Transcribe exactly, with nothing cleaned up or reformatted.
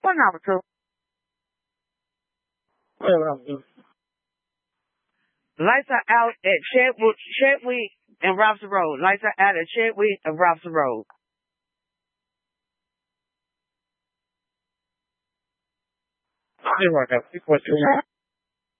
What number two? Whatever number two. Lights are out at Chadwick, Chadwick and Robson Road. Lights are out at Chadwick and Robson Road. Zero, six, four, two.